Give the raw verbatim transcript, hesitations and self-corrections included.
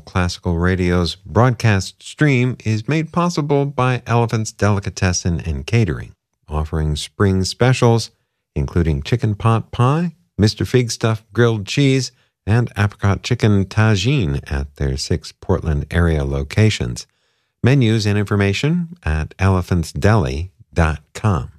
Classical Radio's broadcast stream is made possible by Elephant's Delicatessen and Catering, offering spring specials, including chicken pot pie, Mister Fig Stuff grilled cheese, and apricot chicken tagine at their six Portland area locations. Menus and information at elephantsdeli dot com.